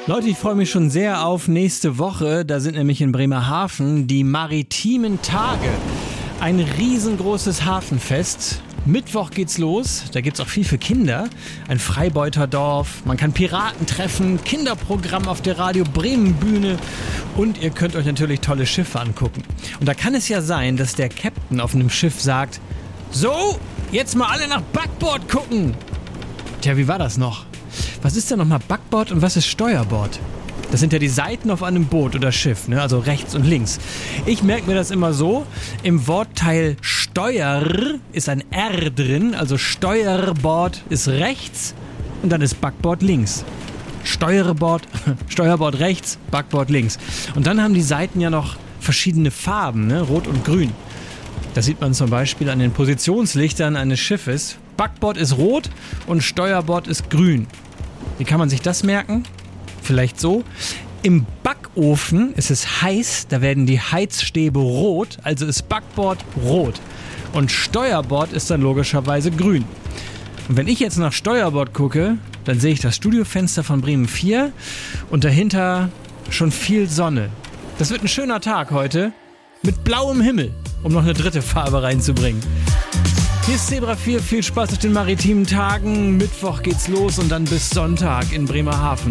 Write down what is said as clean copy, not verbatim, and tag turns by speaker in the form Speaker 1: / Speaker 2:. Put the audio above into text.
Speaker 1: Leute, ich freue mich schon sehr auf nächste Woche. Da sind nämlich in Bremerhaven die maritimen Tage. Ein riesengroßes Hafenfest. Mittwoch geht's los. Da gibt's auch viel für Kinder. Ein Freibeuterdorf. Man kann Piraten treffen. Kinderprogramm auf der Radio Bremen Bühne. Und ihr könnt euch natürlich tolle Schiffe angucken. Und da kann es ja sein, dass der Captain auf einem Schiff sagt: So, jetzt mal alle nach Backbord gucken. Tja, wie war das noch? Was ist denn nochmal Backbord und was ist Steuerbord? Das sind ja die Seiten auf einem Boot oder Schiff, ne? Also rechts und links. Ich merke mir das immer so: Im Wortteil Steuer ist ein R drin, also Steuerbord ist rechts und dann ist Backbord links. Steuerbord rechts, Backbord links. Und dann haben die Seiten ja noch verschiedene Farben, ne? Rot und grün. Das sieht man zum Beispiel an den Positionslichtern eines Schiffes. Backbord ist rot und Steuerbord ist grün. Wie kann man sich das merken? Vielleicht so: Im Backofen ist es heiß, da werden die Heizstäbe rot, also ist Backbord rot. Und Steuerbord ist dann logischerweise grün. Und wenn ich jetzt nach Steuerbord gucke, dann sehe ich das Studiofenster von Bremen 4 und dahinter schon viel Sonne. Das wird ein schöner Tag heute mit blauem Himmel, um noch eine dritte Farbe reinzubringen. Hier ist Zebra 4, viel Spaß auf den maritimen Tagen. Mittwoch geht's los und dann bis Sonntag in Bremerhaven.